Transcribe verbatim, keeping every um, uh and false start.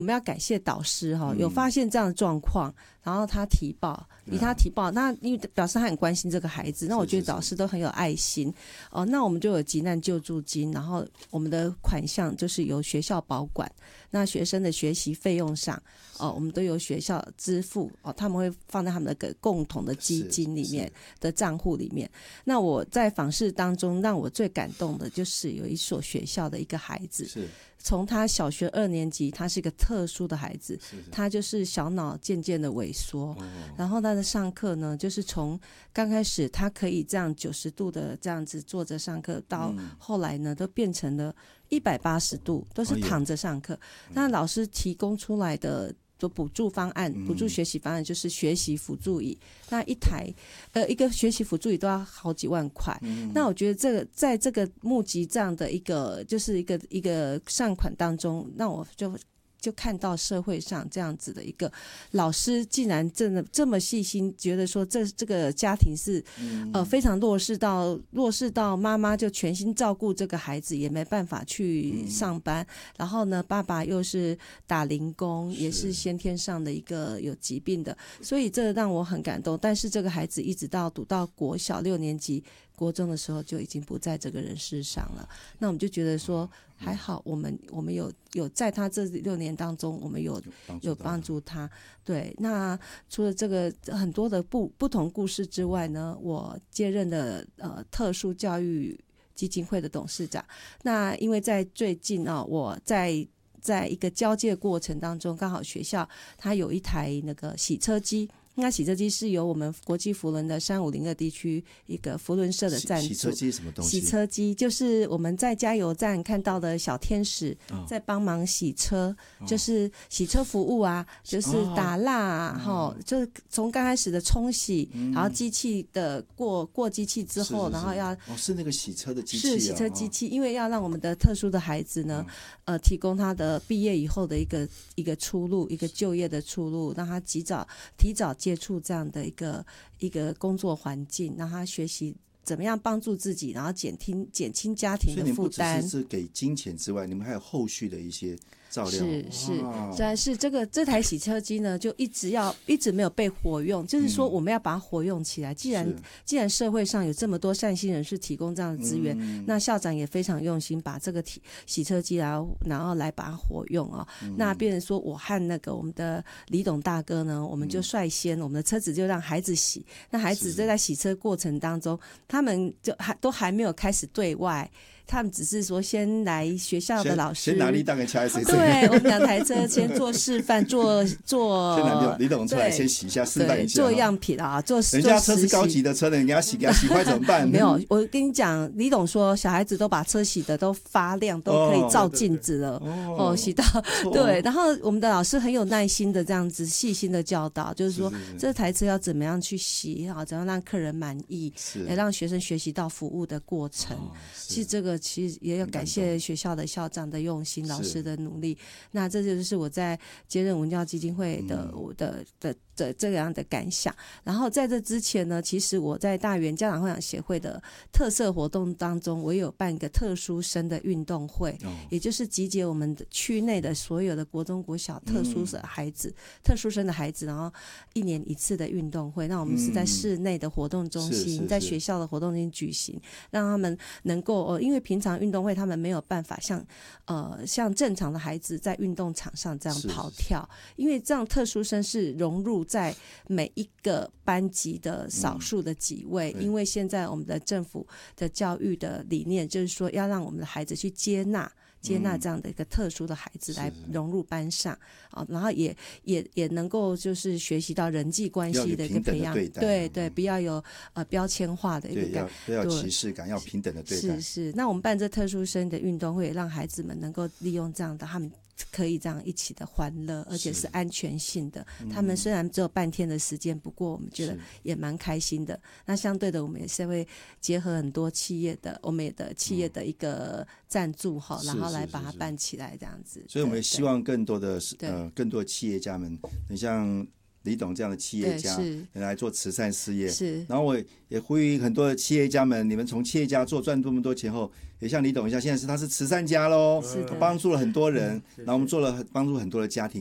我们要感谢导师哈， 嗯有发现这样的状况，然后他提报，以他提报，那因为表示他很关心这个孩子，那我觉得导师都很有爱心哦。那我们就有急难救助金，然后我们的款项就是由学校保管，那学生的学习费用上哦，我们都由学校支付哦，他们会放在他们的共同的基金里面的账户里面。那我在访视当中，让我最感动的就是有一所学校的一个孩子， 是从他小学二年级，他是一个特殊的孩子， 是是他就是小脑渐渐的萎缩， 哦然后他的上课呢，就是从刚开始他可以这样九十度的这样子坐着上课，到后来呢，都变成了一百八十度，都是躺着上课。那老师提供出来的的补助方案，补助学习方案就是学习辅助椅，那一台呃一个学习辅助椅都要好几万块。嗯、那我觉得这个在这个募集这样的一个就是一个一个善款当中，那我就。就看到社会上这样子的一个老师，竟然真的这么细心，觉得说这这个家庭是、嗯、呃非常弱势到弱势到妈妈就全心照顾这个孩子，也没办法去上班。嗯、然后呢，爸爸又是打零工，也是先天上的一个有疾病的，所以这让我很感动。但是这个孩子一直到读到国小六年级。国中的时候就已经不在这个人世上了，那我们就觉得说还好，我们我们有有在他这六年当中，我们有有帮助他。对，那除了这个很多的不不同故事之外呢，我接任的呃特殊教育基金会的董事长。那因为在最近啊、哦，我在在一个交接过程当中，刚好学校它有一台那个洗车机。那洗车机是由我们国际扶轮的三五零二地区一个扶轮社的赞助。 洗车机是什么东西？ 洗车机就是我们在加油站看到的小天使，在帮忙洗车，哦、就是洗车服务啊，就是打蜡啊，哈、哦，就是从刚开始的冲洗，嗯、然后机器的过过机器之后， 是是是然后要哦是那个洗车的机器、啊， 是洗车机器，因为要让我们的特殊的孩子呢，嗯、呃，提供他的毕业以后的一个一个出路，一个就业的出路，让他及早提早接触这样的一个一个工作环境，让他学习怎么样帮助自己，然后减轻减轻家庭的负担。 所以你不只是给金钱之外，你们还有后续的一些照料。 是是，虽然是这个这台洗车机呢，就一直要一直没有被活用，就是说我们要把它活用起来。嗯、既然既然社会上有这么多善心人士提供这样的资源，嗯、那校长也非常用心把这个洗车机然后然后来把它活用啊、哦。嗯、那变成说我和那个我们的李董大哥呢，我们就率先、嗯、我们的车子就让孩子洗，那孩子就在洗车过程当中，他们就还都还没有开始对外。他们只是说先来学校的老师先拿立当给掐谁？ 对，我们两台车先做示范，做做先拿李董出来先洗一下，示范一下， 做样品啊，做人家车是高级的车呢，人家洗给他洗坏怎么办？ 没有，我跟你讲，李董说小孩子都把车洗的都发亮，都可以照镜子了，哦，对对对哦洗到对，然后我们的老师很有耐心的这样子细心的教导，就是说是是是这台车要怎么样去洗啊，怎样让客人满意，也让学生学习到服务的过程。哦、其实这个。其实也有感谢学校的校长的用心，老师的努力。那这就是我在接任文教基金会的、嗯、我的的的这样的感想。然后在这之前呢，其实我在大园家长会长协会的特色活动当中，我也有办一个特殊生的运动会，哦、也就是集结我们区内的所有的国中国小特殊的孩子、嗯、特殊生的孩子，然后一年一次的运动会。那我们是在室内的活动中心，嗯、在学校的活动中心举行，让他们能够呃，因为平常运动会他们没有办法像呃像正常的孩子在运动场上这样跑跳，因为这样特殊生是融入在每一个班级的少数的几位、嗯、因为现在我们的政府的教育的理念就是说要让我们的孩子去接纳接纳这样的一个特殊的孩子来融入班上啊，然后也也也能够就是学习到人际关系的一个培养，对 对, 对，不要有呃标签化的一个感， 不要歧视感，要平等的对待。 是是，那我们办这特殊生的运动会，让孩子们能够利用这样的他们。可以这样一起的欢乐，而且是安全性的。他们虽然只有半天的时间，不过我们觉得也蛮开心的。那相对的，我们也是会结合很多企业的，我们也的企业的一个赞助哈、嗯，然后来把它办起来这样子。 所以我们也希望更多的呃更多的企业家们，你像李董这样的企业家来做慈善事业。 是， 然后我也呼吁很多的企业家们，你们从企业家做赚这么多钱后，也像李董一下，现在是他是慈善家喽，帮助了很多人，然后我们做了帮助很多的家庭。